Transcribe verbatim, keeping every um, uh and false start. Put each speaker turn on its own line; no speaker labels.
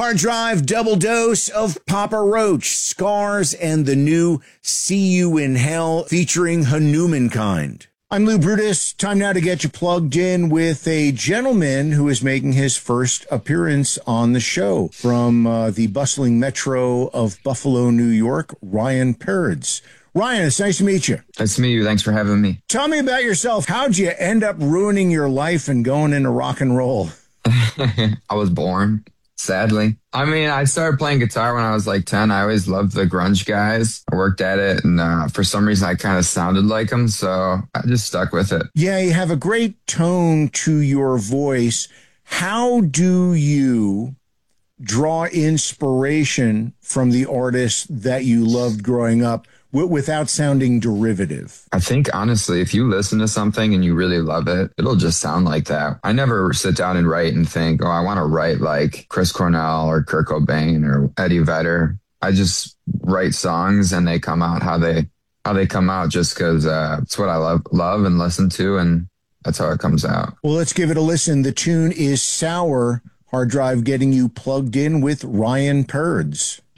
Hard Drive double dose of Papa Roach, Scars, and the new See You in Hell featuring Hanumankind. I'm Lou Brutus. Time now to get you plugged in with a gentleman who is making his first appearance on the show from uh, the bustling metro of Buffalo, New York, Ryan Peards. Ryan, it's nice to meet you.
Nice to meet you. Thanks for having me.
Tell me about yourself. How'd you end up ruining your life and going into rock and roll?
I was born, sadly. I mean, I started playing guitar when I was like ten. I always loved the grunge guys. I worked at it, and uh, for some reason, I kind of sounded like them, so I just stuck with it.
Yeah, you have a great tone to your voice. How do you draw inspiration from the artists that you loved growing up without sounding derivative?
I think, honestly, if you listen to something and you really love it, it'll just sound like that. I never sit down and write and think, oh, I want to write like Chris Cornell or Kurt Cobain or Eddie Vedder. I just write songs and they come out how they how they come out just because uh, it's what I love, love and listen to, and that's how it comes out.
Well, let's give it a listen. The tune is Sour. Hard Drive getting you plugged in with Ryan Peards.